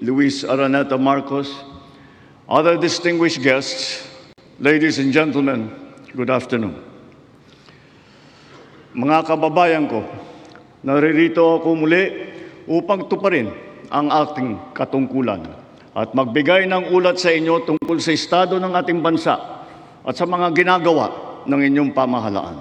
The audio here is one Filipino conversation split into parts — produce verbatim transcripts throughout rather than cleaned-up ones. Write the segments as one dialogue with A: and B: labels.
A: Luis Araneta Marcos, other distinguished guests, ladies and gentlemen, good afternoon. Mga kababayan ko, naririto ako muli upang tuparin ang ating katungkulan at magbigay ng ulat sa inyo tungkol sa estado ng ating bansa at sa mga ginagawa ng inyong pamahalaan.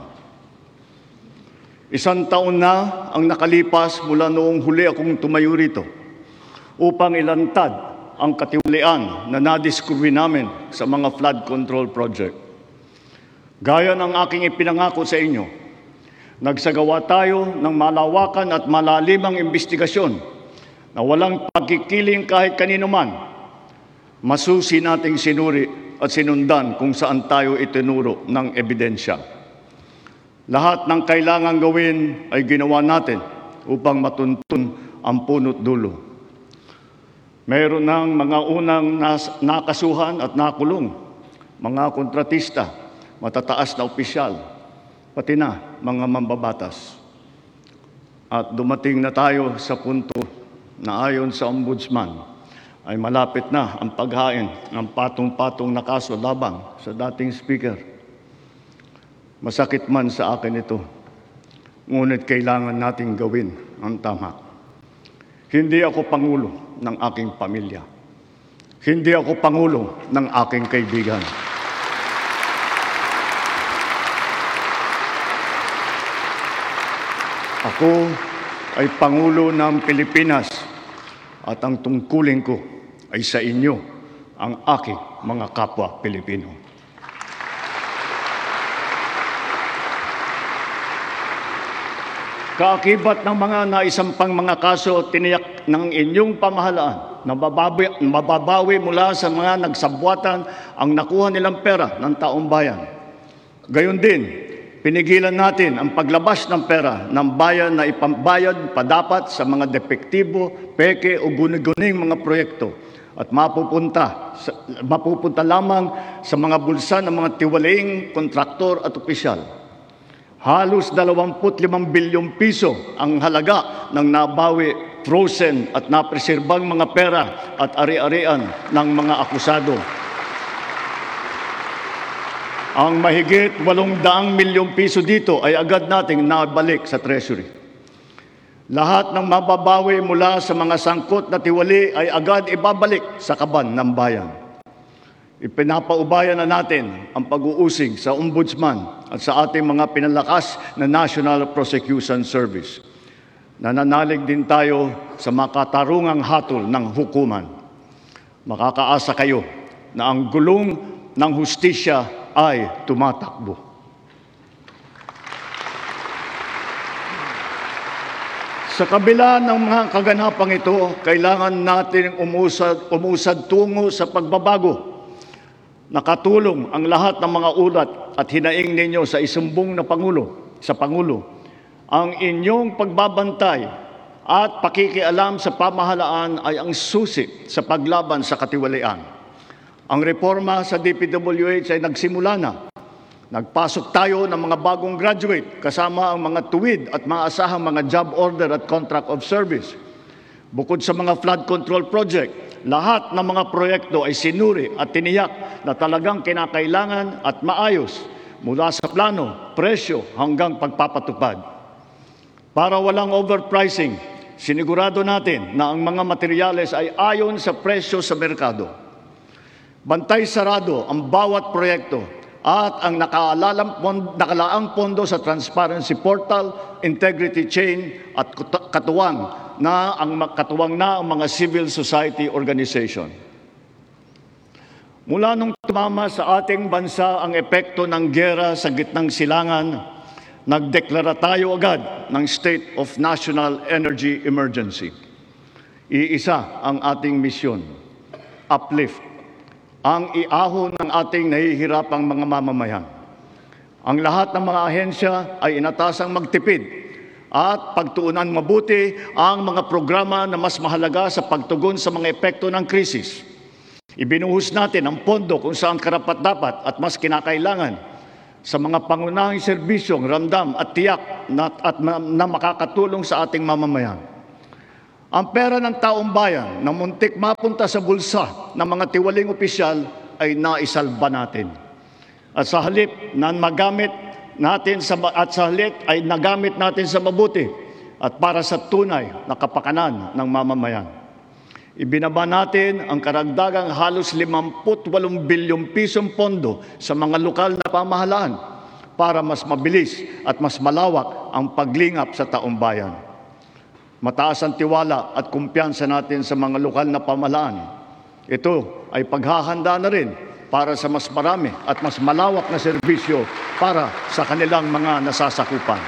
A: Isang taon na ang nakalipas mula noong huli akong tumayo rito upang ilantad ang katiwalian na nadiskubre namin sa mga flood control project. Gaya ng aking ipinangako sa inyo, nagsagawa tayo ng malawakan at malalimang investigasyon na walang pagkikiling kahit kanino man. Masusi nating sinuri at sinundan kung saan tayo itinuro ng ebidensya. Lahat ng kailangang gawin ay ginawa natin upang matuntun ang punot dulo. Mayroon ng mga unang nas- nakasuhan at nakulong, mga kontratista, matataas na opisyal, pati na mga mambabatas. At dumating na tayo sa punto na ayon sa Ombudsman ay malapit na ang paghain ng patong-patong na kaso labang sa dating speaker. Masakit man sa akin ito, ngunit kailangan nating gawin ang tama. Hindi ako pangulo ng aking pamilya. Hindi ako pangulo ng aking kaibigan. Ako ay Pangulo ng Pilipinas at ang tungkulin ko ay sa inyo, ang aking mga kapwa Pilipino. Kaakibat ng mga naisampang mga kaso tiniyak ng inyong pamahalaan na mababawi, mababawi mula sa mga nagsabwatan ang nakuha nilang pera ng taong bayan. Gayon din, pinigilan natin ang paglabas ng pera ng bayan na ipambayad pa dapat sa mga depektibo, peke o guni-guning mga proyekto at mapupunta, mapupunta lamang sa mga bulsa ng mga tiwalaing kontraktor at opisyal. Halos dalawampu't limang bilyong piso ang halaga ng nabawi, frozen at napreserbang mga pera at ari-arian ng mga akusado. Ang mahigit walong daang milyong piso dito ay agad nating nabalik sa Treasury. Lahat ng mababawi mula sa mga sangkot na tiwali ay agad ibabalik sa kaban ng bayan. Ipinapaubaya na natin ang pag-uusig sa Ombudsman at sa ating mga pinalakas na National Prosecution Service. Nananalig din tayo sa makatarungang hatol ng hukuman. Makakaasa kayo na ang gulong ng hustisya ay tumatakbo. Sa kabila ng mga kaganapang ito, kailangan natin umusad, umusad tungo sa pagbabago. Nakatulong ang lahat ng mga ulat at hinaing ninyo sa isumbong na Pangulo, sa Pangulo, ang inyong pagbabantay at pakikialam sa pamahalaan ay ang susi sa paglaban sa katiwalian. Ang reforma sa D P W H ay nagsimula na. Nagpasok tayo ng mga bagong graduate kasama ang mga tuwid at maasahang mga job order at contract of service. Bukod sa mga flood control project, lahat ng mga proyekto ay sinuri at tiniyak na talagang kinakailangan at maayos mula sa plano, presyo hanggang pagpapatupad. Para walang overpricing, sinigurado natin na ang mga materyales ay ayon sa presyo sa merkado. Bantay sarado ang bawat proyekto at ang nakalaang pondo sa Transparency Portal, Integrity Chain at katuwang na ang katuwang na ang mga civil society organization. Mula nung tumama sa ating bansa ang epekto ng giyera sa gitnang silangan, nagdeklara tayo agad ng State of National Energy Emergency. Iisa ang ating misyon, uplift, ang iahon ng ating nahihirapang mga mamamayan. Ang lahat ng mga ahensya ay inatasang magtipid at pagtuunan mabuti ang mga programa na mas mahalaga sa pagtugon sa mga epekto ng krisis. Ibinuhos natin ang pondo kung saan karapat-dapat at mas kinakailangan sa mga pangunahing serbisyong ramdam at tiyak na, at na, na makakatulong sa ating mamamayan. Ang pera ng taong bayan na muntik mapunta sa bulsa ng mga tiwaling opisyal ay naisalba natin. At sa halip na magamit natin sa at sa halip ay nagamit natin sa mabuti at para sa tunay na kapakanan ng mamamayan. Ibinaba natin ang karagdagang halos limampu't walong bilyong pisong pondo sa mga lokal na pamahalaan para mas mabilis at mas malawak ang paglingap sa taong bayan. Mataas ang tiwala at kumpiyansa natin sa mga lokal na pamahalaan. Ito ay paghahanda na rin para sa mas marami at mas malawak na serbisyo para sa kanilang mga nasasakupan.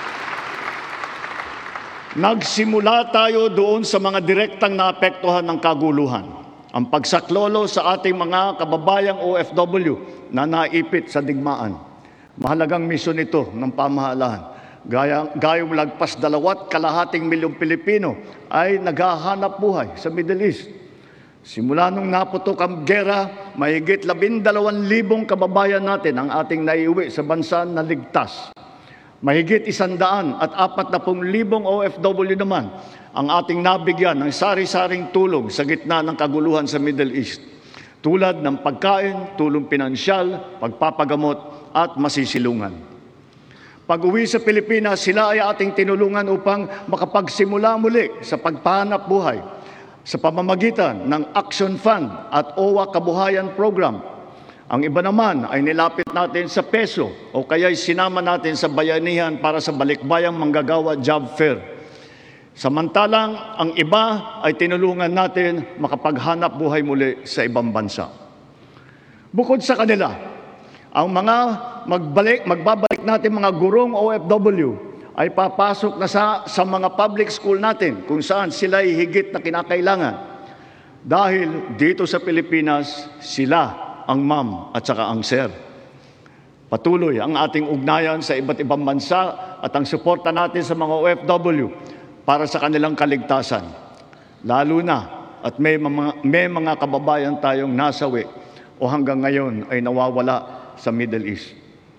A: Nagsimula tayo doon sa mga direktang naapektuhan ng kaguluhan. Ang pagsaklolo sa ating mga kababayang O F W na naipit sa digmaan. Mahalagang misyon ito ng pamahalaan. Gaya, gayong lagpas dalawat kalahating milyong Pilipino ay naghahanap buhay sa Middle East. Simula nung naputok ang gera, mahigit labindalawang libong kababayan natin ang ating naiuwi sa bansa na ligtas. Mahigit isandaan at apat na pong libong O F W naman ang ating nabigyan ng sari-saring tulong sa gitna ng kaguluhan sa Middle East. Tulad ng pagkain, tulong pinansyal, pagpapagamot at masisilungan. Pag-uwi sa Pilipinas, sila ay ating tinulungan upang makapagsimula muli sa pagpahanap buhay sa pamamagitan ng Action Fund at O W A Kabuhayan Program. Ang iba naman ay nilapit natin sa peso o kaya'y sinama natin sa bayanihan para sa balikbayang manggagawa job fair. Samantalang ang iba ay tinulungan natin makapaghanap buhay muli sa ibang bansa. Bukod sa kanila, ang mga magbalik, magbabalik natin mga gurong O F W ay papasok na sa, sa mga public school natin kung saan sila ay higit na kinakailangan. Dahil dito sa Pilipinas, sila ang ma'am at saka ang sir. Patuloy ang ating ugnayan sa iba't ibang bansa at ang suporta natin sa mga O F W para sa kanilang kaligtasan. Lalo na at may mga, may mga kababayan tayong nasawi o hanggang ngayon ay nawawala sa Middle East.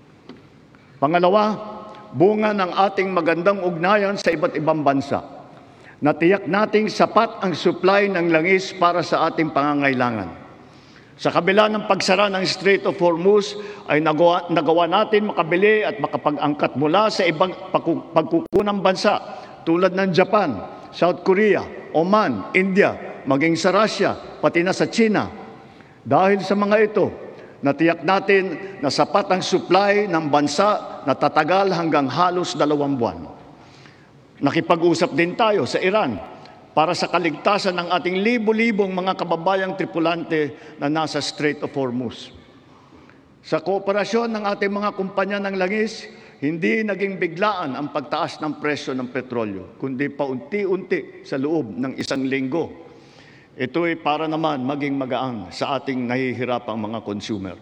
A: Pangalawa, bunga ng ating magandang ugnayan sa iba't ibang bansa. Natiyak nating sapat ang supply ng langis para sa ating pangangailangan. Sa kabila ng pagsara ng Strait of Hormuz ay nagawa, nagawa natin makabili at makapag-angkat mula sa ibang pagkukunang bansa tulad ng Japan, South Korea, Oman, India, maging sa Russia, pati na sa China. Dahil sa mga ito, natiyak natin na sapat ang supply ng bansa na tatagal hanggang halos dalawang buwan. Nakipag-usap din tayo sa Iran para sa kaligtasan ng ating libo-libong mga kababayang tripulante na nasa Strait of Hormuz. Sa kooperasyon ng ating mga kumpanya ng langis, hindi naging biglaan ang pagtaas ng presyo ng petrolyo, kundi paunti-unti sa loob ng isang linggo. Ito ay para naman maging magaan sa ating nahihirapang mga consumer.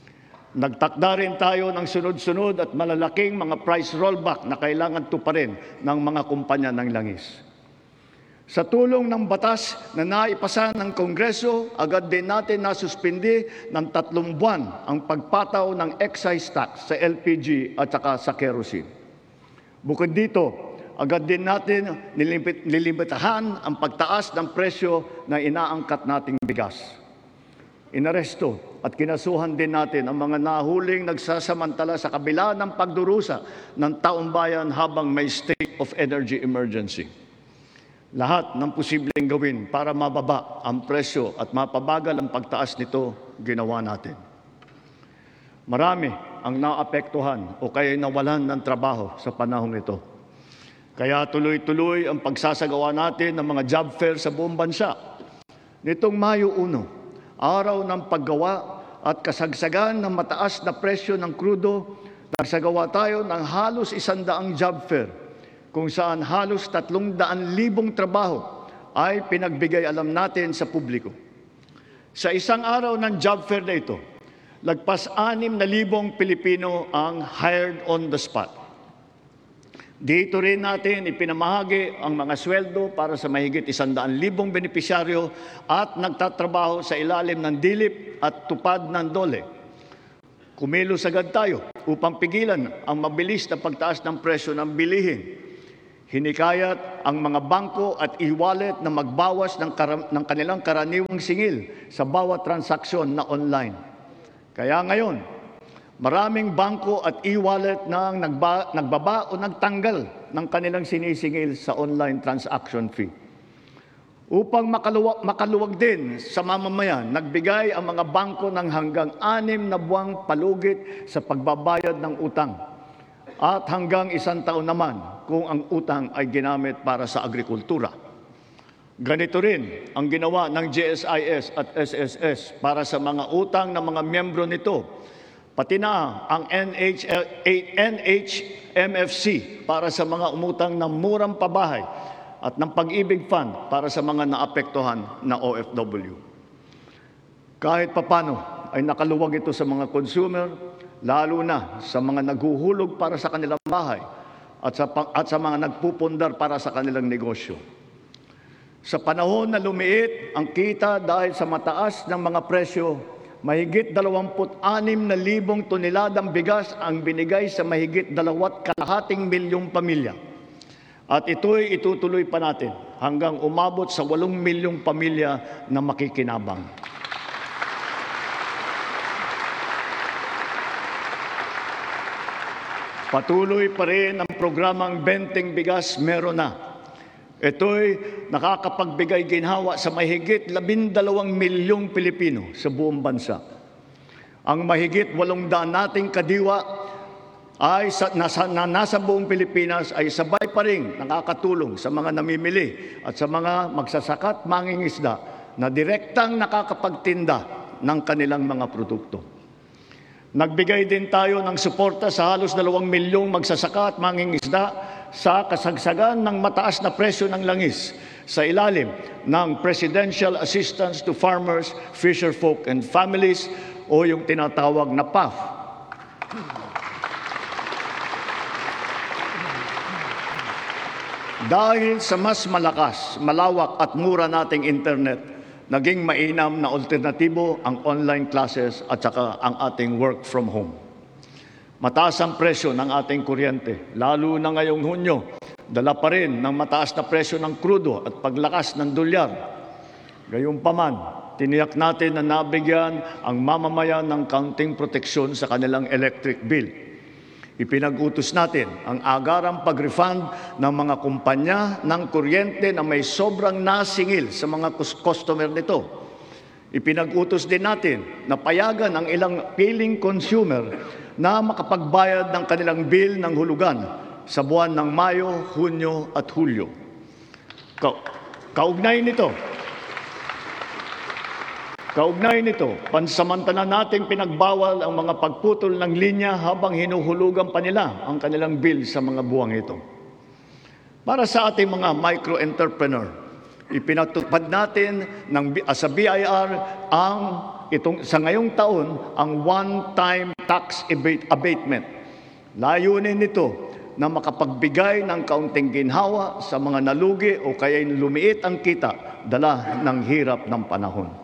A: Nagtakda rin tayo ng sunod-sunod at malalaking mga price rollback na kailangan tuparin ng mga kumpanya ng langis. Sa tulong ng batas na naipasa ng Kongreso, agad din natin nasuspindi ng tatlong buwan ang pagpataw ng excise tax sa L P G at saka sa kerosene. Bukod dito, agad din natin nilimit, nilimitahan ang pagtaas ng presyo na inaangkat nating bigas. Inaresto at kinasuhan din natin ang mga nahuling nagsasamantala sa kabila ng pagdurusa ng taong bayan habang may state of energy emergency. Lahat ng posibleng gawin para mababa ang presyo at mapabagal ang pagtaas nito, ginawa natin. Marami ang naapektuhan o kaya nawalan ng trabaho sa panahong ito. Kaya tuloy-tuloy ang pagsasagawa natin ng mga job fair sa buong bansa. Nitong Mayo uno, araw ng paggawa at kasagsagan ng mataas na presyo ng krudo, nagsagawa tayo ng halos isandaang job fair, kung saan halos tatlong daan libong trabaho ay pinagbigay alam natin sa publiko. Sa isang araw ng job fair na ito, lagpas anim na libong Pilipino ang hired on the spot. Dito rin natin ipinamahagi ang mga sweldo para sa mahigit isandaan libong benepisyaryo at nagtatrabaho sa ilalim ng dilip at tupad ng dole. Kumilos agad tayo upang pigilan ang mabilis na pagtaas ng presyo ng bilihin. Hinikayat ang mga bangko at e-wallet na magbawas ng, kar- ng kanilang karaniwang singil sa bawat transaksyon na online. Kaya ngayon, maraming bangko at e-wallet na nagba- nagbaba o nagtanggal ng kanilang sinisingil sa online transaction fee. Upang makaluwag, makaluwag din sa mamamayan, nagbigay ang mga bangko ng hanggang anim na buwang palugit sa pagbabayad ng utang at hanggang isang taon naman kung ang utang ay ginamit para sa agrikultura. Ganito rin ang ginawa ng G S I S at S S S para sa mga utang ng mga miyembro nito, pati na ang N H M F C para sa mga umutang ng murang pabahay at ng Pag-ibig Fund para sa mga naapektuhan na O F W. Kahit papano ay nakaluwag ito sa mga consumer, lalo na sa mga naghuhulog para sa kanilang bahay at sa, at sa mga nagpupundar para sa kanilang negosyo. Sa panahon na lumiit ang kita dahil sa mataas ng mga presyo, mahigit dalawamput anim na libong toneladang bigas ang binigay sa mahigit dalawat kalahating milyong pamilya. At ito'y itutuloy pa natin hanggang umabot sa walong milyong pamilya na makikinabang. Patuloy pa rin ang programang Benteng Bigas Meron Na. Ito'y nakakapagbigay ginhawa sa mahigit labindalawang milyong Pilipino sa buong bansa. Ang mahigit walong daan nating kadiwa ay sa, nasa, na nasa buong Pilipinas ay sabay pa rin nakakatulong sa mga namimili at sa mga magsasakat mangingisda na direktang nakakapagtinda ng kanilang mga produkto. Nagbigay din tayo ng suporta sa halos dalawang milyong magsasaka at mangingisda sa kasagsagan ng mataas na presyo ng langis sa ilalim ng Presidential Assistance to Farmers, Fisherfolk and Families o yung tinatawag na P A F. Dahil sa mas malakas, malawak at mura nating internet, naging mainam na alternatibo ang online classes at saka ang ating work from home. Mataas ang presyo ng ating kuryente, lalo na ngayong Hunyo. Dala pa rin ng mataas na presyo ng krudo at paglakas ng dolyar. Gayunpaman, tiniyak natin na nabigyan ang mamamayan ng kaunting proteksyon sa kanilang electric bill. Ipinag-utos natin ang agarang pag-refund ng mga kumpanya ng kuryente na may sobrang nasingil sa mga customer nito. Ipinag-utos din natin na payagan ang ilang piling consumer na makapagbayad ng kanilang bill ng hulugan sa buwan ng Mayo, Hunyo at Hulyo. Ka- kaugnay nito, Kaugnay nito, pansamantala nating pinagbawal ang mga pagputol ng linya habang hinuhulugan pa nila ang kanilang bill sa mga buwang ito. Para sa ating mga micro-entrepreneur, ipinatupad natin ng, sa B I R ang itong, sa ngayong taon ang one-time tax abatement. Layunin nito na makapagbigay ng kaunting ginhawa sa mga nalugi o kaya lumiit ang kita dala ng hirap ng panahon.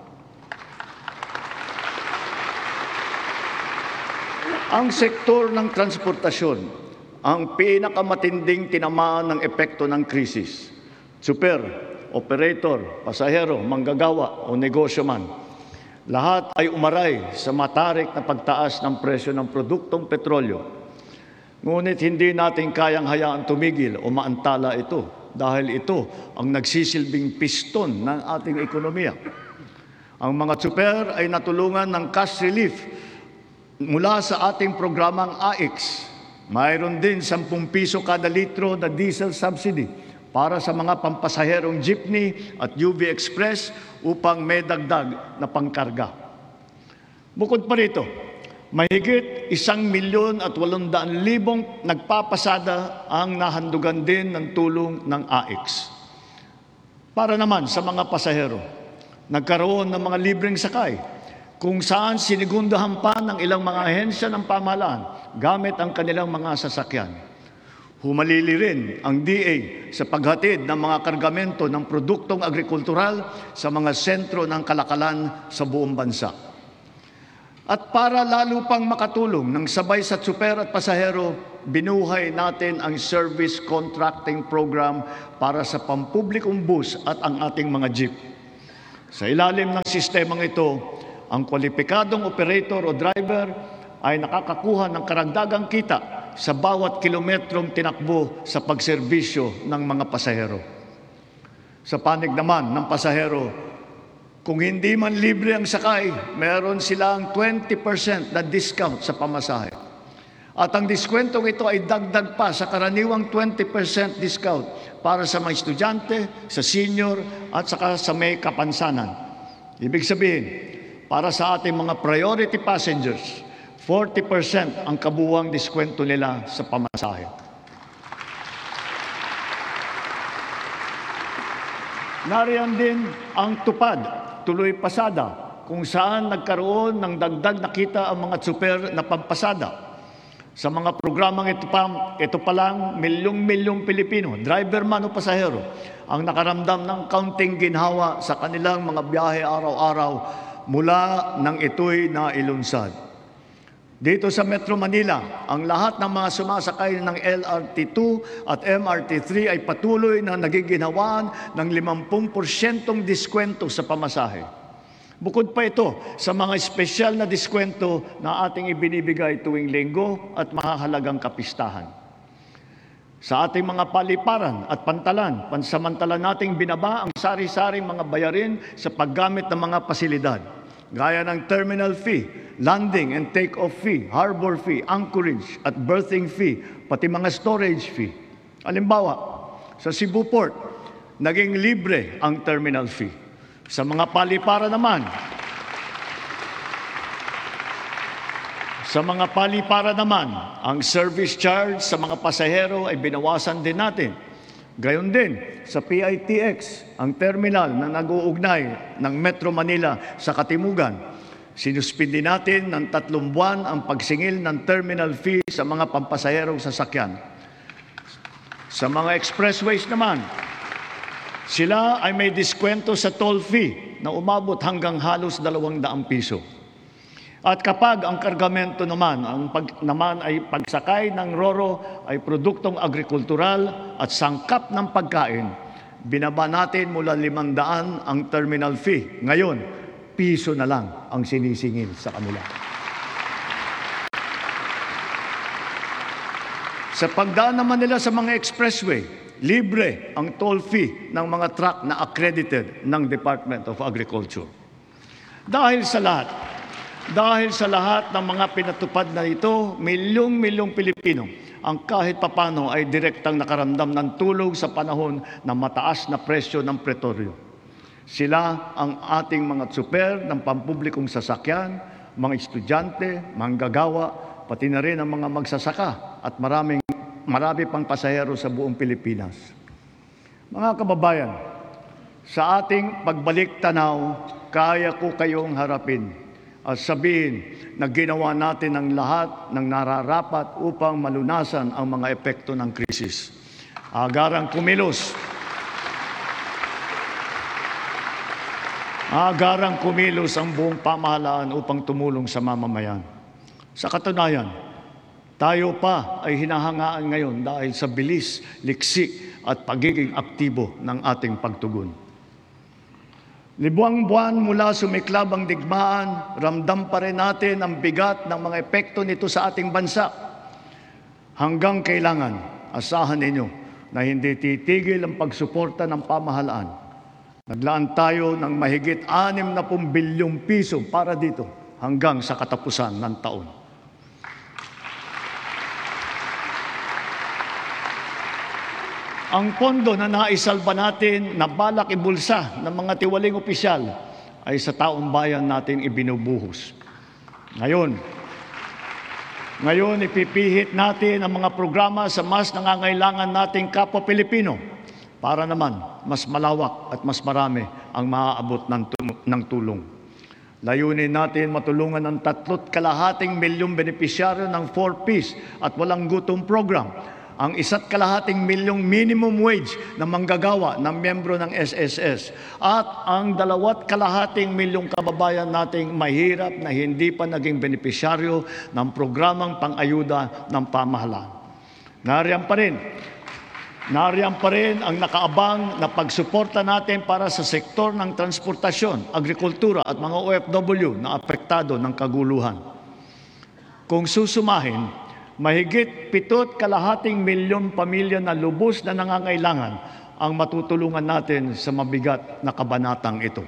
A: Ang sektor ng transportasyon, ang pinakamatinding tinamaan ng epekto ng krisis. Super, operator, pasahero, manggagawa o negosyo man. Lahat ay umaray sa matarik na pagtaas ng presyo ng produktong petrolyo. Ngunit hindi natin kayang hayaan tumigil o maantala ito dahil ito ang nagsisilbing piston ng ating ekonomiya. Ang mga super ay natulungan ng cash relief mula sa ating programang A X. Mayroon din sampung piso kada litro na diesel subsidy para sa mga pampasaherong jeepney at U V Express upang may dagdag na pangkarga. Bukod pa rito, mahigit isang milyon at walong daan libong nagpapasada ang nahandugan din ng tulong ng A X. Para naman sa mga pasahero, nagkaroon ng mga libreng sakay kung saan sinigundahan pa ng ilang mga ahensya ng pamahalaan gamit ang kanilang mga sasakyan. Humalili rin ang D A sa paghatid ng mga kargamento ng produktong agrikultural sa mga sentro ng kalakalan sa buong bansa. At para lalo pang makatulong ng sabay sa tsuper at pasahero, binuhay natin ang service contracting program para sa pampublikong bus at ang ating mga jeep. Sa ilalim ng sistemang ito, ang kwalipikadong operator o driver ay nakakakuha ng karagdagang kita sa bawat kilometrong tinakbo sa pagserbisyo ng mga pasahero. Sa panig naman ng pasahero, kung hindi man libre ang sakay, meron silang twenty percent na discount sa pamasahe. At ang diskwentong ito ay dagdag pa sa karaniwang twenty percent discount para sa mga estudyante, sa senior at saka sa may kapansanan. Ibig sabihin, para sa ating mga priority passengers, forty percent ang kabuuang diskwento nila sa pamasahe. Nariyan din ang tupad, tuloy pasada, kung saan nagkaroon ng dagdag na kita ang mga super na pampasada. Sa mga programang ito pa, ito pa lang, milyong-milyong Pilipino, driver man o pasahero, ang nakaramdam ng kaunting ginhawa sa kanilang mga biyahe araw-araw mula nang ito'y nailunsad. Dito sa Metro Manila, ang lahat ng mga sumasakay ng L R T two at M R T three ay patuloy na nagiginhawaan ng limampu porsyentong diskwento sa pamasahe. Bukod pa ito sa mga espesyal na diskwento na ating ibinibigay tuwing linggo at mahahalagang kapistahan. Sa ating mga paliparan at pantalan, pansamantala nating binaba ang sari-saring mga bayarin sa paggamit ng mga pasilidad, gaya ng terminal fee, landing and take-off fee, harbor fee, anchorage at berthing fee, pati mga storage fee. Halimbawa, sa Cebu Port, naging libre ang terminal fee. Sa mga palipara naman, sa mga palipara naman, ang service charge sa mga pasahero ay binawasan din natin. Gayon din sa P I T X, ang terminal na nag-uugnay ng Metro Manila sa Katimugan. Sinuspindi natin ng tatlong buwan ang pagsingil ng terminal fee sa mga pampasaherong sasakyan. Sa mga expressways naman, sila ay may diskwento sa toll fee na umabot hanggang halos dalawang daang piso. At kapag ang kargamento naman, ang pag, naman ay pagsakay ng roro ay produktong agrikultural at sangkap ng pagkain, binaba natin mula limandaan ang terminal fee. Ngayon, piso na lang ang sinisingil sa kanila. Sa pagdaan naman nila sa mga expressway, libre ang toll fee ng mga truck na accredited ng Department of Agriculture. Dahil sa lahat, dahil sa lahat ng mga pinatupad na ito, milyong-milyong Pilipino ang kahit papano ay direktang nakaramdam ng tulong sa panahon ng mataas na presyo ng petrolyo. Sila ang ating mga tsuper ng pampublikong sasakyan, mga estudyante, manggagawa, pati na rin ang mga magsasaka at maraming, marami pang pasahero sa buong Pilipinas. Mga kababayan, sa ating pagbalik tanaw, kaya ko kayong harapin at sabihin na ginawa natin ang lahat ng nararapat upang malunasan ang mga epekto ng krisis. Agarang kumilos. Agarang kumilos ang buong pamahalaan upang tumulong sa mamamayan. Sa katunayan, tayo pa ay hinahangaan ngayon dahil sa bilis, liksi at pagiging aktibo ng ating pagtugon. Libuang buwan mula sumiklab ang digmaan, ramdam pa rin natin ang bigat ng mga epekto nito sa ating bansa. Hanggang kailangan, asahan ninyo na hindi titigil ang pagsuporta ng pamahalaan. Naglaan tayo ng mahigit anim na pung bilyong piso para dito hanggang sa katapusan ng taon. Ang pondo na naisalba natin na balak ibulsa ng mga tiwaling opisyal ay sa taong bayan natin ibinubuhos. Ngayon, ngayon ipipihit natin ang mga programa sa mas nangangailangan nating kapwa Pilipino para naman mas malawak at mas marami ang maaabot ng, ng tulong. Layunin natin matulungan ang tatlot kalahating milyong benepisyaryo ng four Ps at walang gutom program, ang isa't kalahating milyong minimum wage na manggagawa ng miyembro ng S S S at ang dalawat kalahating milyong kababayan nating mahirap na hindi pa naging benepisyaryo ng programang pang-ayuda ng pamahalaan. Nariyan pa rin. Nariyan pa rin ang nakaabang na pagsuporta natin para sa sektor ng transportasyon, agrikultura at mga O F W na apektado ng kaguluhan. Kung susumahin, mahigit pitot kalahating milyon pamilya na lubos na nangangailangan ang matutulungan natin sa mabigat na kabanatang ito.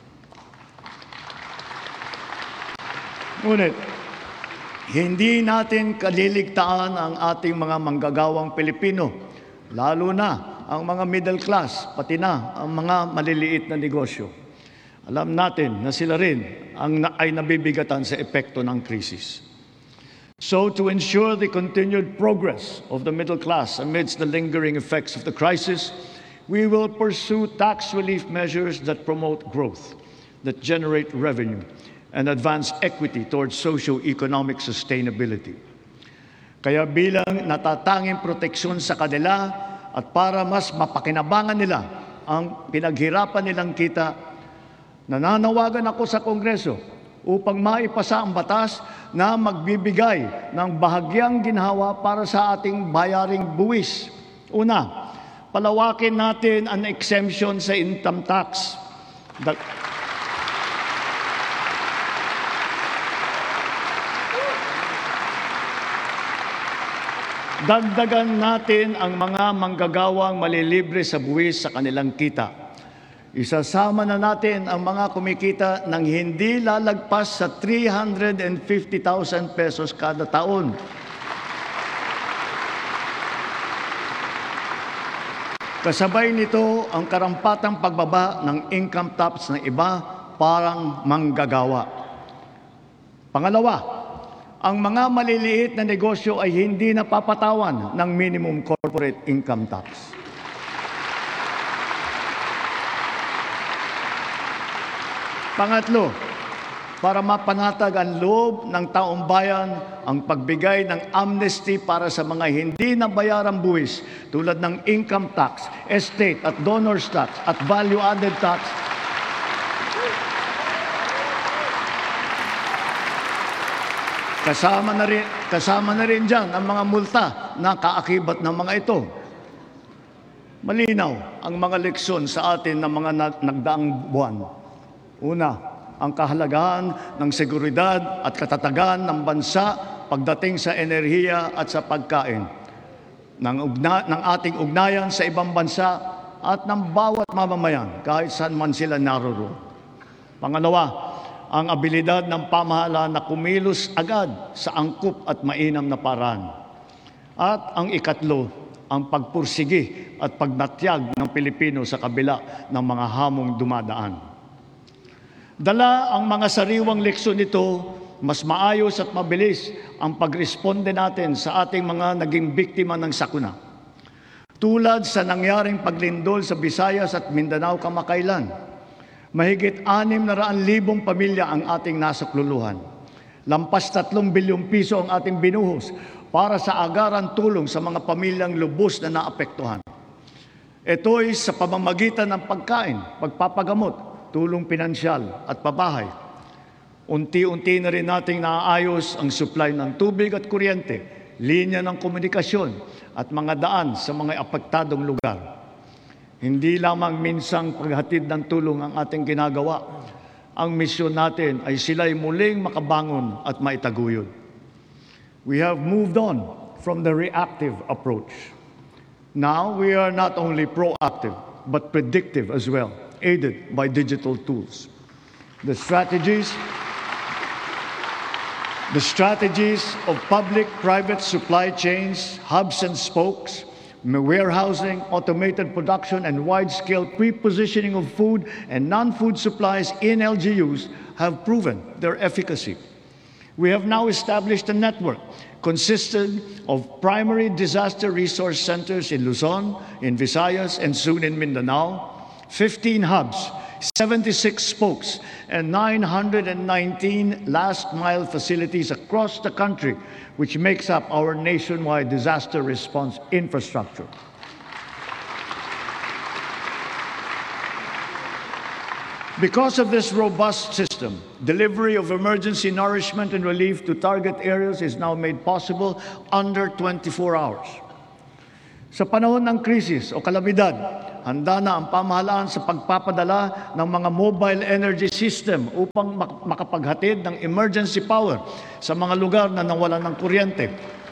A: Ngunit, hindi natin kaliligtaan ang ating mga manggagawang Pilipino, lalo na ang mga middle class, pati na ang mga maliliit na negosyo. Alam natin na sila rin ang na, ay nabibigatan sa epekto ng krisis. So to ensure the continued progress of the middle class amidst the lingering effects of the crisis, we will pursue tax relief measures that promote growth, that generate revenue, and advance equity towards socio-economic sustainability. Kaya bilang natatanging proteksyon sa kanila at para mas mapakinabangan nila ang pinaghirapan nilang kita, nananawagan ako sa Kongreso upang maipasa ang batas na magbibigay ng bahagyang ginhawa para sa ating bayaring buwis. Una, palawakin natin ang exemption sa income tax. Da- Dagdagan natin ang mga manggagawang malilibre sa buwis sa kanilang kita. Isasama na natin ang mga kumikita ng hindi lalagpas sa three hundred fifty thousand pesos kada taon. Kasabay nito ang karampatang pagbaba ng income tax ng iba parang manggagawa. Pangalawa, ang mga maliliit na negosyo ay hindi napapatawan ng minimum corporate income tax. Pangatlo, para mapanatag ang loob ng taong bayan ang pagbigay ng amnesty para sa mga hindi nabayarang buwis tulad ng income tax, estate at donors tax at value-added tax. Kasama na rin, kasama na rin dyan ang mga multa na kaakibat ng mga ito. Malinaw ang mga leksyon sa atin ng mga nagdaang buwan. Una, ang kahalagahan ng seguridad at katatagan ng bansa pagdating sa enerhiya at sa pagkain, ng, ugna, ng ating ugnayan sa ibang bansa at ng bawat mamamayan kahit saan man sila naroroon. Pangalawa, ang abilidad ng pamahalaan na kumilos agad sa angkop at mainam na paraan. At ang ikatlo, ang pagpursigi at pagnatyag ng Pilipino sa kabila ng mga hamong dumadaan. Dala ang mga sariwang leksyon nito, mas maayos at mabilis ang pagresponde natin sa ating mga naging biktima ng sakuna. Tulad sa nangyaring paglindol sa Visayas at Mindanao kamakailan, mahigit anim na raan libong pamilya ang ating nasakluluhan. Lampas tatlong bilyong piso ang ating binuhos para sa agarang tulong sa mga pamilyang lubos na naapektuhan. Ito'y sa pamamagitan ng pagkain, pagpapagamot, tulong pinansyal at pabahay. Unti-unti na rin nating naaayos ang supply ng tubig at kuryente, linya ng komunikasyon at mga daan sa mga apektadong lugar. Hindi lamang minsang paghatid ng tulong ang ating ginagawa. Ang misyon natin ay sila'y muling makabangon at maitaguyod. We have moved on from the reactive approach. Now we are not only proactive, but predictive as well, aided by digital tools. The strategies, the strategies of public-private supply chains, hubs and spokes, warehousing, automated production, and wide-scale pre-positioning of food and non-food supplies in L G Us have proven their efficacy. We have now established a network consisting of primary disaster resource centers in Luzon, in Visayas, and soon in Mindanao, fifteen hubs, seventy-six spokes, and nine hundred nineteen last-mile facilities across the country, which makes up our nationwide disaster response infrastructure. Because of this robust system, delivery of emergency nourishment and relief to target areas is now made possible under twenty-four hours. Sa panahon ng krisis o kalamidad, handa na ang pamahalaan sa pagpapadala ng mga mobile energy system upang mak- makapaghatid ng emergency power sa mga lugar na nawalan ng kuryente.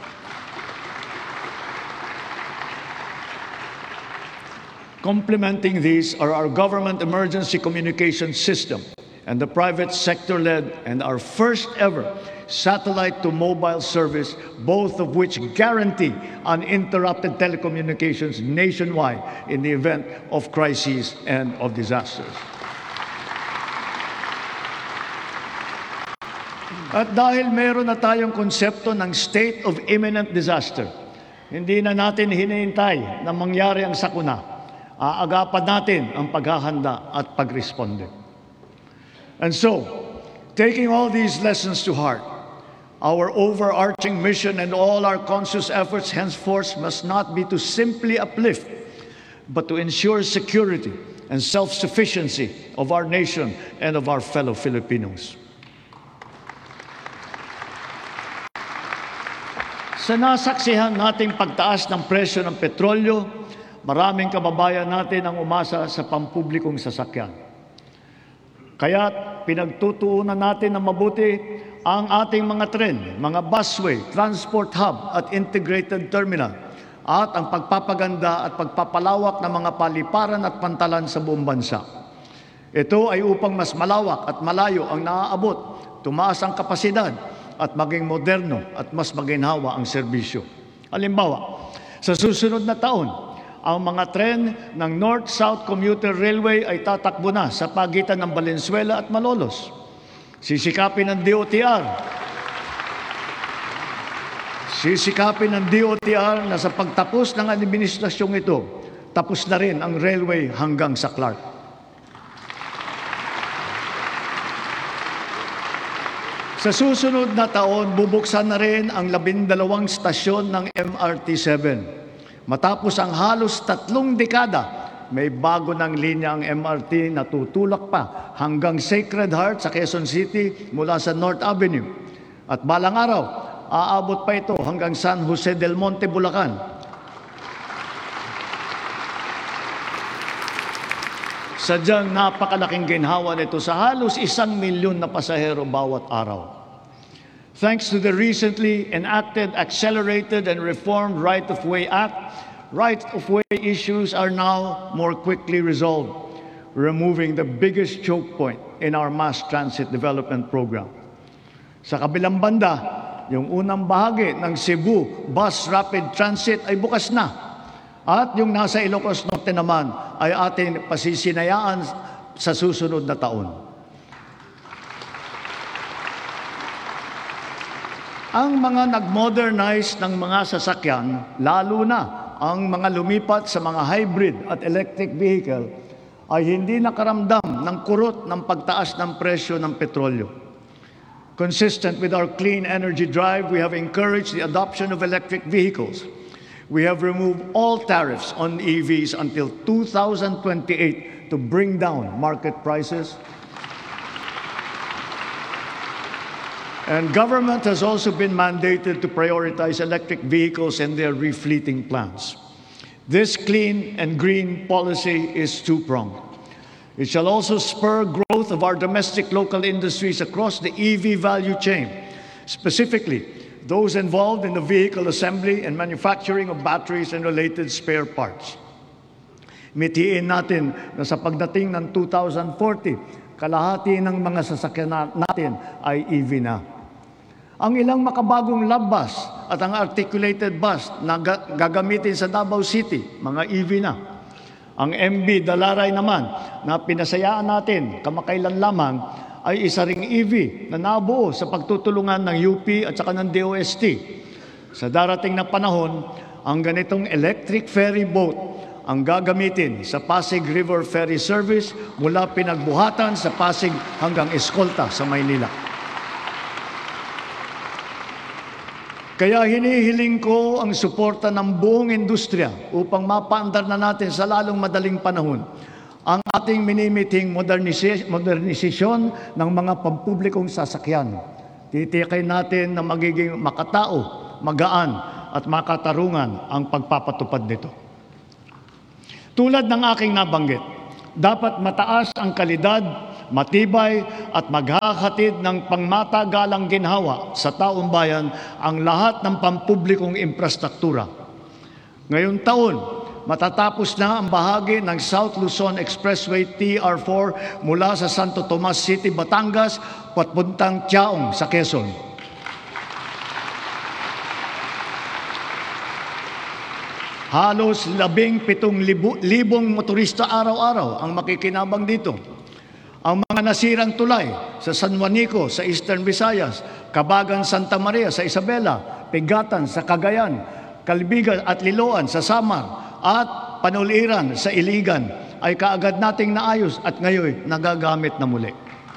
A: Complementing these are our government emergency communication system and the private sector-led and our first ever satellite-to-mobile service, both of which guarantee uninterrupted telecommunications nationwide in the event of crises and of disasters. At dahil meron na tayong konsepto ng state of imminent disaster, hindi na natin hinihintay na mangyari ang sakuna. Aagapan natin ang paghahanda at pagresponde. And so, taking all these lessons to heart, our overarching mission and all our conscious efforts henceforth must not be to simply uplift, but to ensure security and self-sufficiency of our nation and of our fellow Filipinos. Sa nasaksihan nating pagtaas ng presyo ng petrolyo, maraming kababayan natin ang umasa sa pampublikong sasakyan. Kaya pinagtutuunan natin ng mabuti ang ating mga tren, mga busway, transport hub at integrated terminal at ang pagpapaganda at pagpapalawak ng mga paliparan at pantalan sa buong bansa. Ito ay upang mas malawak at malayo ang naaabot, tumaas ang kapasidad at maging moderno at mas maginhawa ang serbisyo. Halimbawa, sa susunod na taon, ang mga tren ng North-South Commuter Railway ay tatakbo na sa pagitan ng Valenzuela at Malolos. Sisikapin ng D O T R. Sisikapin ng D O T R na sa pagtapos ng administrasyong ito, tapos na rin ang railway hanggang sa Clark. Sa susunod na taon, bubuksan na rin ang labindalawang stasyon ng M R T seven. Matapos ang halos tatlong dekada, may bago ng linya ang M R T na tutulak pa hanggang Sacred Heart sa Quezon City mula sa North Avenue. At balang araw, aabot pa ito hanggang San Jose del Monte, Bulacan. Sadyang napakalaking ginhawa nito sa halos isang milyon na pasahero bawat araw. Thanks to the recently enacted Accelerated and Reformed Right-of-Way Act, right-of-way issues are now more quickly resolved, removing the biggest choke point in our mass transit development program. Sa kabilang banda, yung unang bahagi ng Cebu Bus Rapid Transit ay bukas na. At yung nasa Ilocos Norte naman ay ating pasisinayaan sa susunod na taon. Ang mga nag-modernize ng mga sasakyan, lalo na ang mga lumipat sa mga hybrid at electric vehicle, ay hindi nakaramdam ng kurot ng pagtaas ng presyo ng petrolyo. Consistent with our clean energy drive, we have encouraged the adoption of electric vehicles. We have removed all tariffs on E Vs until two thousand twenty-eight to bring down market prices. And government has also been mandated to prioritize electric vehicles and their refleeting plans. This clean and green policy is two-pronged. It shall also spur growth of our domestic local industries across the E V value chain, specifically those involved in the vehicle assembly and manufacturing of batteries and related spare parts. Mitiin natin na sa pagdating ng two thousand forty, kalahati ng mga sasakyan natin ay E V na. Ang ilang makabagong love bus at ang articulated bus na gagamitin sa Davao City, mga E V na. Ang M B Dalaray naman na pinasayaan natin kamakailan lamang ay isa ring E V na nabuo sa pagtutulungan ng U P at saka ng D O S T. Sa darating na panahon, ang ganitong electric ferry boat ang gagamitin sa Pasig River Ferry Service mula Pinagbuhatan sa Pasig hanggang Escolta sa Maynila. Kaya hinihiling ko ang suporta ng buong industriya upang mapaandar na natin sa lalong madaling panahon ang ating minimiting modernis- modernisasyon ng mga pampublikong sasakyan. Titiyakin natin na magiging makatao, magaan at makatarungan ang pagpapatupad nito. Tulad ng aking nabanggit, dapat mataas ang kalidad, matibay at maghahatid ng pangmatagalang ginhawa sa taong bayan ang lahat ng pampublikong infrastruktura. Ngayong taon, matatapos na ang bahagi ng South Luzon Expressway T R four mula sa Santo Tomas City, Batangas, papuntang Tiaong sa Quezon. Halos labing pitong libo, libong motorista araw-araw ang makikinabang dito. Ang mga nasirang tulay sa San Juanico sa Eastern Visayas, Cabagan, Santa Maria sa Isabela, Pigatan sa Cagayan, Calbigan at Liloan sa Samar, at Panuliran sa Iligan ay kaagad nating naayos at ngayon nagagamit na muli.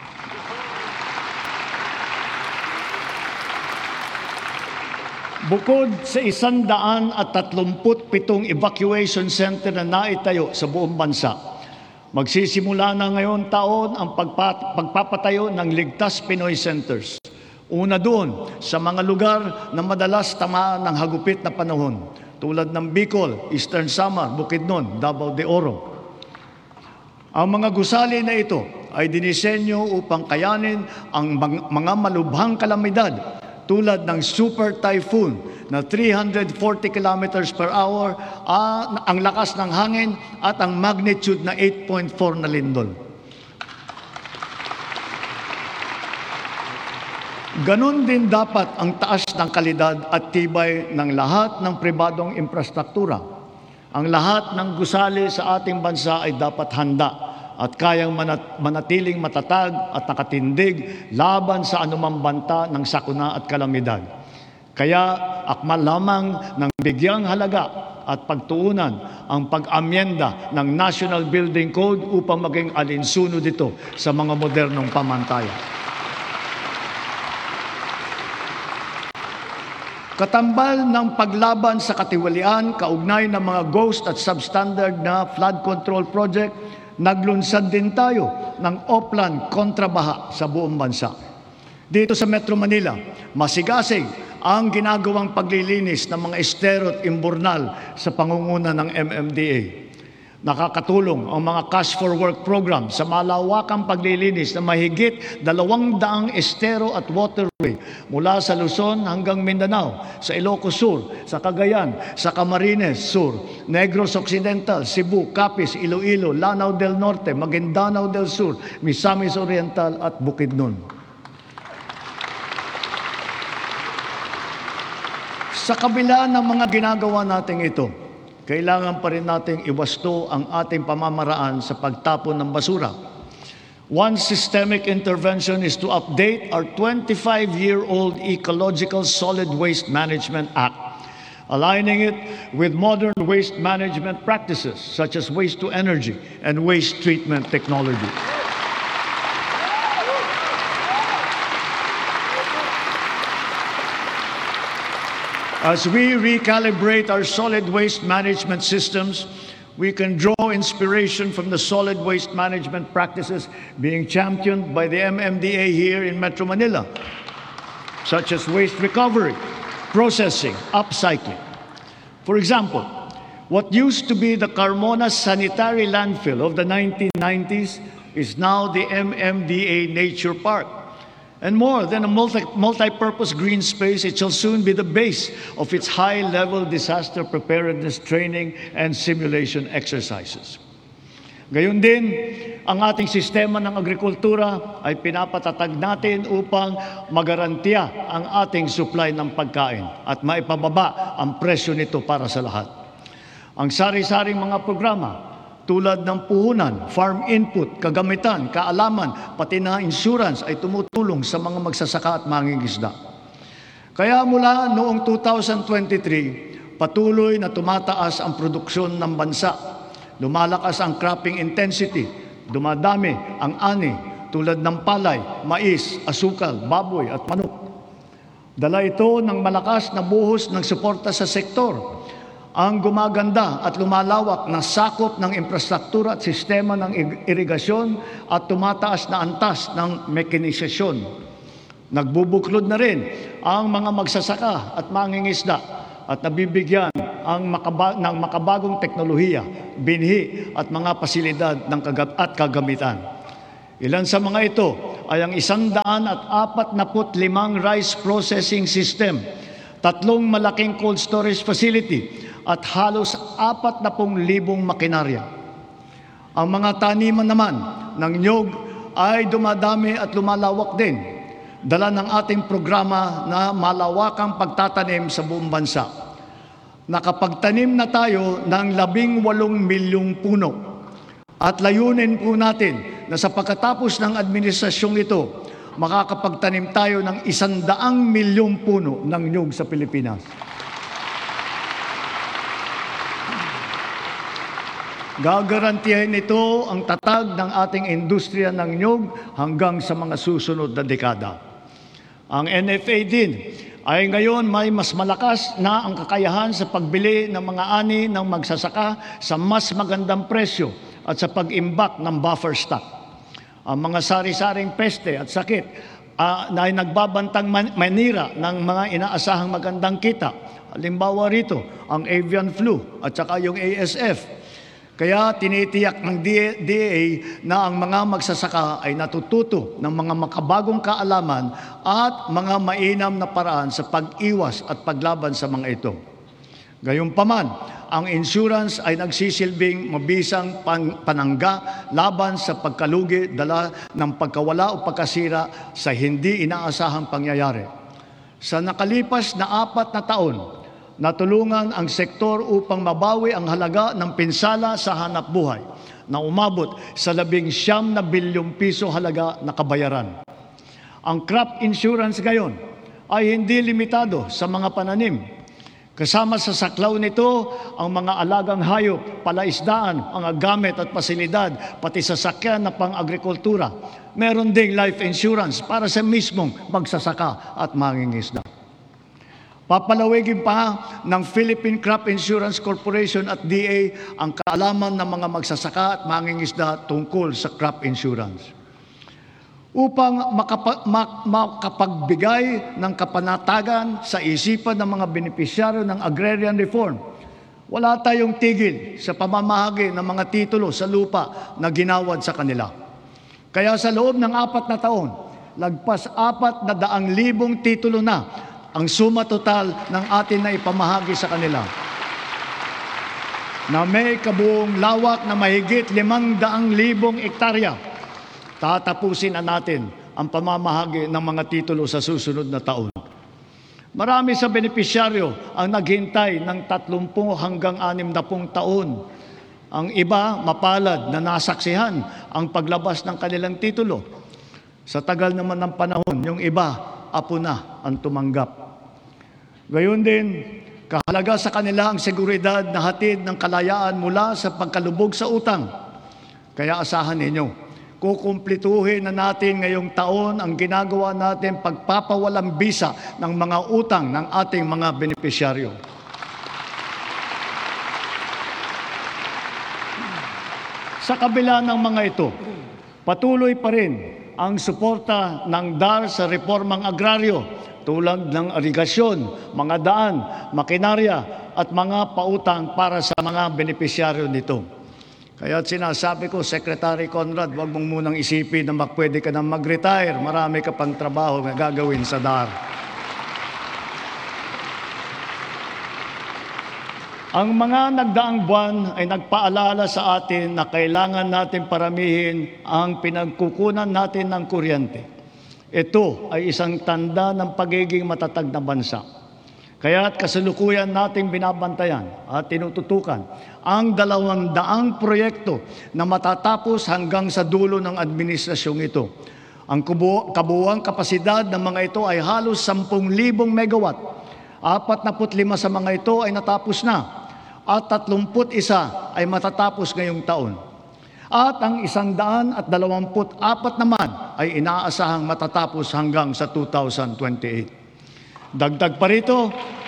A: Bukod sa isandaan at tatlumput pitong evacuation center na naitayo sa buong bansa, magsisimula na ngayon taon ang pagpat- pagpapatayo ng Ligtas Pinoy Centers. Una doon sa mga lugar na madalas tamaan ng hagupit na panahon, tulad ng Bicol, Eastern Samar, Bukidnon, Davao de Oro. Ang mga gusali na ito ay dinisenyo upang kayanin ang mga malubhang kalamidad tulad ng super typhoon na three hundred forty kilometers per hour, uh, ang lakas ng hangin at ang magnitude na eight point four na lindol. Ganon din dapat ang taas ng kalidad at tibay ng lahat ng pribadong infrastruktura. Ang lahat ng gusali sa ating bansa ay dapat handa at kayang manat- manatiling matatag at nakatindig laban sa anumang banta ng sakuna at kalamidad. Kaya akmal lamang ng bigyang halaga at pagtuunan ang pag-amyenda ng National Building Code upang maging alinsunod ito sa mga modernong pamantayan. Katambal ng paglaban sa katiwalian, kaugnay ng mga ghost at substandard na flood control project, naglunsad din tayo ng Oplan kontrabaha sa buong bansa. Dito sa Metro Manila, masigasig ang ginagawang paglilinis ng mga estero at imburnal sa pangunguna ng M M D A. Nakakatulong ang mga Cash for Work program sa malawakang paglilinis na mahigit dalawang daang estero at waterway mula sa Luzon hanggang Mindanao, sa Ilocos Sur, sa Cagayan, sa Camarines Sur, Negros Occidental, Cebu, Capiz, Iloilo, Lanao del Norte, Maguindanao del Sur, Misamis Oriental at Bukidnon. Sa kabila ng mga ginagawa nating ito, kailangan pa rin nating iwasto ang ating pamamaraan sa pagtapon ng basura. One systemic intervention is to update our twenty-five-year-old Ecological Solid Waste Management Act, aligning it with modern waste management practices such as waste-to-energy and waste treatment technology. As we recalibrate our solid waste management systems, we can draw inspiration from the solid waste management practices being championed by the M M D A here in Metro Manila, such as waste recovery, processing, upcycling. For example, what used to be the Carmona Sanitary Landfill of the nineteen nineties is now the M M D A Nature Park. And more than a multi, multi-purpose green space, it shall soon be the base of its high-level disaster preparedness training and simulation exercises. Gayon din, ang ating sistema ng agrikultura ay pinapatatag natin upang magarantiya ang ating supply ng pagkain at maipababa ang presyo nito para sa lahat. Ang sari-saring mga programa tulad ng puhunan, farm input, kagamitan, kaalaman, pati na insurance ay tumutulong sa mga magsasaka at mangingisda. Kaya mula noong two thousand twenty-three, patuloy na tumataas ang produksyon ng bansa. Lumalakas ang cropping intensity, dumadami ang ani tulad ng palay, mais, asukal, baboy at manok. Dala ito ng malakas na buhos ng suporta sa sektor, ang gumaganda at lumalawak na sakop ng infrastruktura at sistema ng irigasyon at tumataas na antas ng mekanizasyon. Nagbubuklod na rin ang mga magsasaka at mangingisda at nabibigyan ang makaba ng makabagong teknolohiya, binhi at mga pasilidad ng kagab at kagamitan. Ilan sa mga ito ay ang isandaan at apat na limang rice processing system, tatlong malaking cold storage facility at halos apat na libong makinarya. Ang mga taniman naman ng niyog ay dumadami at lumalawak din, dala ng ating programa na malawakang pagtatanim sa buong bansa. Nakapagtanim na tayo ng labing walong milyong puno at layunin po natin na sa pagkatapos ng administrasyong ito, makakapagtanim tayo ng isandaang milyong puno ng niyog sa Pilipinas. Gagarantiyahin ito ang tatag ng ating industriya ng niyog hanggang sa mga susunod na dekada. Ang N F A din ay ngayon may mas malakas na ang kakayahan sa pagbili ng mga ani ng magsasaka sa mas magandang presyo at sa pag-imbak ng buffer stock. Ang mga sari-saring peste at sakit uh, na ay nagbabantang man manira ng mga inaasahang magandang kita. Halimbawa rito, ang avian flu at saka yung A S F. Kaya tinitiyak ng D A na ang mga magsasaka ay natututo ng mga makabagong kaalaman at mga mainam na paraan sa pag-iwas at paglaban sa mga ito. Gayunpaman, ang insurance ay nagsisilbing mabisang pan panangga laban sa pagkalugi dala ng pagkawala o pagkasira sa hindi inaasahang pangyayari. Sa nakalipas na apat na taon, natulungan ang sektor upang mabawi ang halaga ng pinsala sa hanap buhay na umabot sa labing siyam na bilyong piso halaga na kabayaran. Ang crop insurance ngayon ay hindi limitado sa mga pananim. Kasama sa saklaw nito ang mga alagang hayop, palaisdaan, mga gamit at pasilidad, pati sasakyan na pang-agrikultura. Meron ding life insurance para sa mismong magsasaka at mangingisda. Papalawigin pa ng Philippine Crop Insurance Corporation at D A ang kaalaman ng mga magsasaka at mangingisda tungkol sa crop insurance. Upang makapa mak makapagbigay ng kapanatagan sa isipan ng mga benepisyaryo ng agrarian reform, wala tayong tigil sa pamamahagi ng mga titulo sa lupa na ginawad sa kanila. Kaya sa loob ng apat na taon, lagpas apat na daang libong titulo na ang suma total ng atin na ipamahagi sa kanila, na may kabuong lawak na mahigit limang daang libong ektarya. Tatapusin na natin ang pamamahagi ng mga titulo sa susunod na taon. Marami sa benepisyaryo ang naghintay ng tatlumpu hanggang anim na pung taon. Ang iba mapalad na nasaksihan ang paglabas ng kanilang titulo. Sa tagal naman ng panahon, yung iba, apo na ang tumanggap. Gayon din, kahalaga sa kanila ang seguridad na hatid ng kalayaan mula sa pagkalubog sa utang. Kaya asahan ninyo, kukumplituhin na natin ngayong taon ang ginagawa natin pagpapawalang bisa ng mga utang ng ating mga benepisyaryo. Sa kabila ng mga ito, patuloy pa rin ang suporta ng D A R sa reformang agraryo tulad ng irigasyon, mga daan, makinarya at mga pautang para sa mga benepisyaryo nito. Kaya sinasabi ko, Secretary Conrad, huwag mong munang isipin na pwede ka na mag-retire. Marami ka pang trabaho na gagawin sa D A R. Ang mga nagdaang buwan ay nagpaalala sa atin na kailangan natin paramihin ang pinagkukunan natin ng kuryente. Ito ay isang tanda ng pagiging matatag na bansa. Kaya't kasalukuyan nating binabantayan at tinututukan ang dalawang daang proyekto na matatapos hanggang sa dulo ng administrasyong ito. Ang kabuuang kapasidad ng mga ito ay halos sampung libong megawatt. Apat na put lima sa mga ito ay natapos na at tatlumput isa ay matatapos ngayong taon. At ang isandaan at dalawamput apat naman ay inaasahang matatapos hanggang sa two thousand twenty-eight. Dagdag pa rito,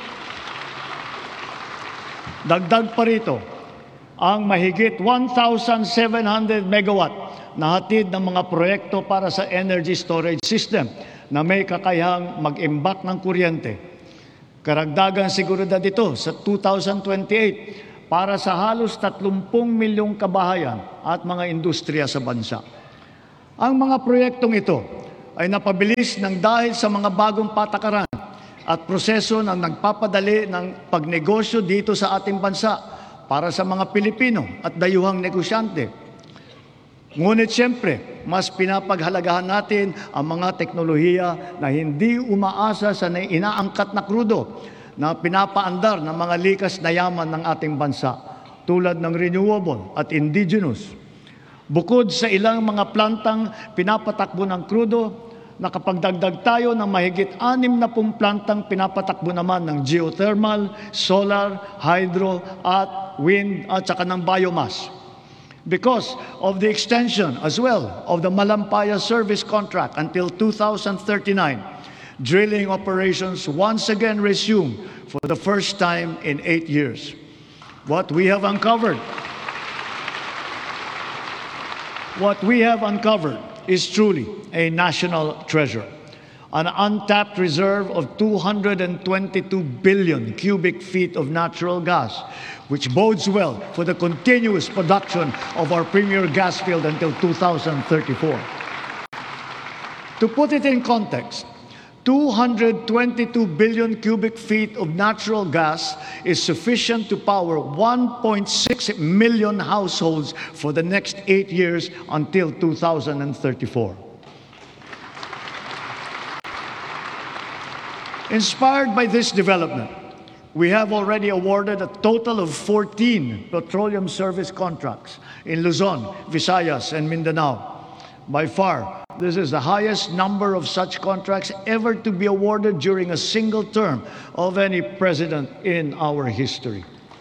A: dagdag pa rito, ang mahigit one thousand seven hundred megawatt na hatid ng mga proyekto para sa energy storage system na may kakayahang mag-imbak ng kuryente. Karagdagang seguridad ito sa two thousand twenty-eight para sa halos tatlumpung milyong kabahayan at mga industriya sa bansa. Ang mga proyektong ito ay napabilis ng dahil sa mga bagong patakaran at proseso ng nagpapadali ng pagnegosyo dito sa ating bansa para sa mga Pilipino at dayuhang negosyante. Ngunit siyempre, mas pinapaghalagahan natin ang mga teknolohiya na hindi umaasa sa inaangkat na krudo na pinapaandar ng mga likas na yaman ng ating bansa tulad ng renewable at indigenous. Bukod sa ilang mga plantang pinapatakbo ng krudo, nakapagdagdag tayo ng mahigit anim na pung plantang pinapatakbo naman ng geothermal, solar, hydro at wind at saka ng biomass. Because of the extension as well of the Malampaya service contract until two thousand thirty-nine, drilling operations once again resume for the first time in eight years. What we have uncovered, what we have uncovered is truly a national treasure. An untapped reserve of two hundred twenty-two billion cubic feet of natural gas, which bodes well for the continuous production of our premier gas field until two thousand thirty-four. To put it in context, two hundred twenty-two billion cubic feet of natural gas is sufficient to power one point six million households for the next eight years until two thousand thirty-four. Inspired by this development, we have already awarded a total of fourteen petroleum service contracts in Luzon, Visayas, and Mindanao. By far, this is the highest number of such contracts ever to be awarded during a single term of any president in our history.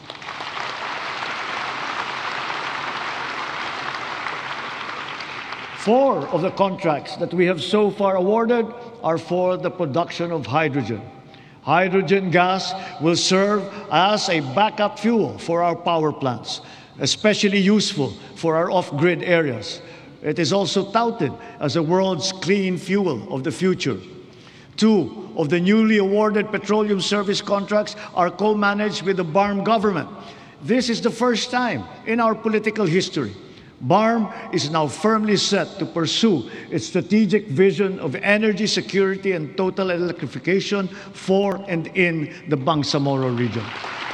A: Four of the contracts that we have so far awarded are for the production of hydrogen. Hydrogen gas will serve as a backup fuel for our power plants, especially useful for our off-grid areas. It is also touted as the world's clean fuel of the future. Two of the newly awarded petroleum service contracts are co-managed with the B A R M government. This is the first time in our political history. B A R M is now firmly set to pursue its strategic vision of energy security and total electrification for and in the Bangsamoro region.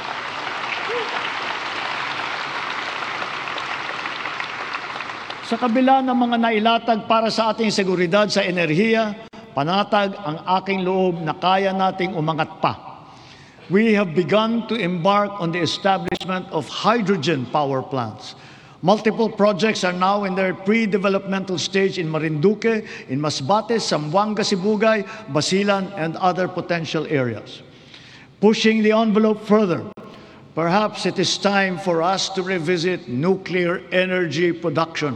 A: Sa kabila ng mga nailatag para sa ating seguridad sa enerhiya, panatag ang aking loob na kaya nating umangat pa. We have begun to embark on the establishment of hydrogen power plants. Multiple projects are now in their pre-developmental stage in Marinduque, in Masbate, Zamboanga, Sibugay, Basilan, and other potential areas. Pushing the envelope further, perhaps it is time for us to revisit nuclear energy production.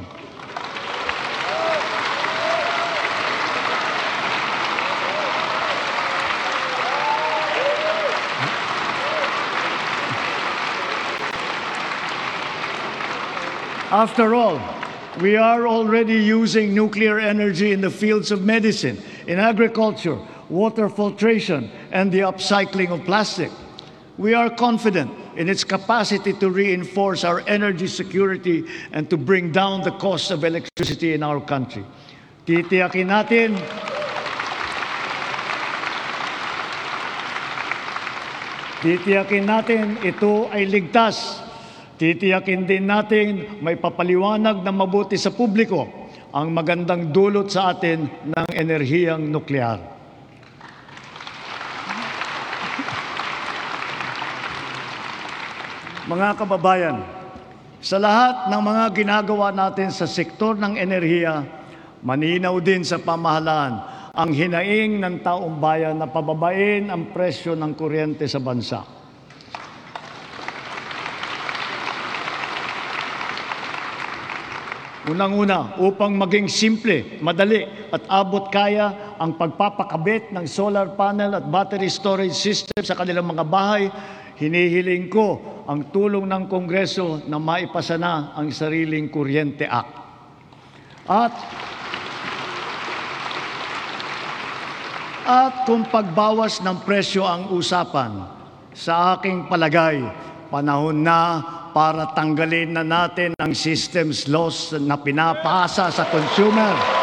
A: After all, we are already using nuclear energy in the fields of medicine, in agriculture, water filtration, and the upcycling of plastic. We are confident in its capacity to reinforce our energy security and to bring down the cost of electricity in our country. Titiyakin natin Titiyakin natin ito ay ligtas. Titiyakin din natin may papaliwanag na mabuti sa publiko ang magandang dulot sa atin ng enerhiyang nuklear. Mga kababayan, sa lahat ng mga ginagawa natin sa sektor ng enerhiya, maninaw din sa pamahalaan ang hinaing ng taong bayan na pababain ang presyo ng kuryente sa bansa. Unang-una, upang maging simple, madali at abot kaya ang pagpapakabit ng solar panel at battery storage system sa kanilang mga bahay, hinihiling ko ang tulong ng Kongreso na maipasa na ang Sariling Kuryente Act. At At kung pagbawas ng presyo ang usapan, sa aking palagay, panahon na para tanggalin na natin ang systems laws na pinapasa sa consumer